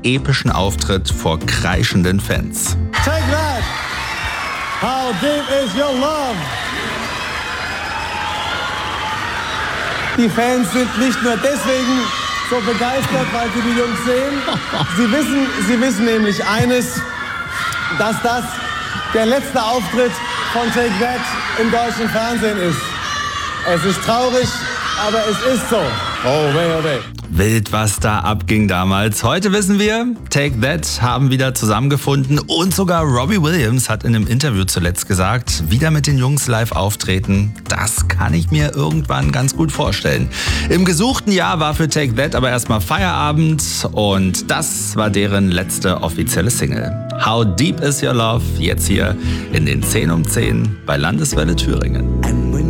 epischen Auftritt vor kreischenden Fans. Take that! How deep is your love? Die Fans sind nicht nur deswegen so begeistert, weil sie die Jungs sehen. Sie wissen nämlich eines, dass das der letzte Auftritt von Take That im deutschen Fernsehen ist. Es ist traurig, aber es ist so. Oh weh, oh weh. Wild, was da abging damals. Heute wissen wir, Take That haben wieder zusammengefunden und sogar Robbie Williams hat in einem Interview zuletzt gesagt, wieder mit den Jungs live auftreten. Das kann ich mir irgendwann ganz gut vorstellen. Im gesuchten Jahr war für Take That aber erstmal Feierabend und das war deren letzte offizielle Single. How Deep Is Your Love? Jetzt hier in den 10 um 10 bei Landeswelle Thüringen.